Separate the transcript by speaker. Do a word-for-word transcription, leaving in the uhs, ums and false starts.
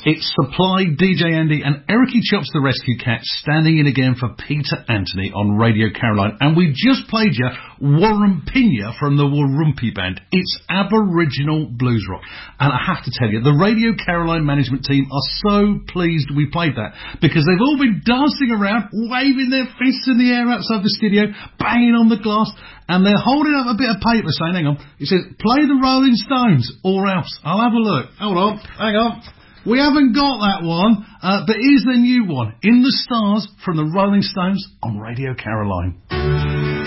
Speaker 1: It's Supply, D J Andy and Ericy Chops the Rescue Cat standing in again for Peter Anthony on Radio Caroline. And we just played you Warumpinya from the Warumpi Band. It's Aboriginal blues rock. And I have to tell you, the Radio Caroline management team are so pleased we played that, because they've all been dancing around, waving their fists in the air outside the studio, banging on the glass, and they're holding up a bit of paper saying, hang on, it says, play the Rolling Stones or else. I'll have a look. Hold on, hang on. We haven't got that one, uh, but here's the new one, In the Stars from the Rolling Stones on Radio Caroline.